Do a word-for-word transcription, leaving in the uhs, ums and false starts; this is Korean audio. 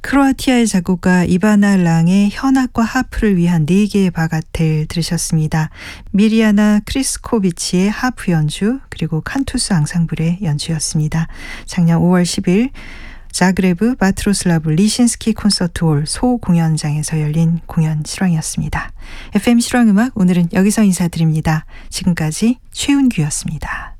크로아티아의 작곡가 이바나 랑의 현악과 하프를 위한 네 개의 바가텔 들으셨습니다. 미리아나 크리스코비치의 하프 연주 그리고 칸투스 앙상블의 연주였습니다. 작년 오월 십일 자그레브 바트로슬라브 리신스키 콘서트홀 소공연장에서 열린 공연 실황이었습니다. 에프엠 실황음악 오늘은 여기서 인사드립니다. 지금까지 최은규였습니다.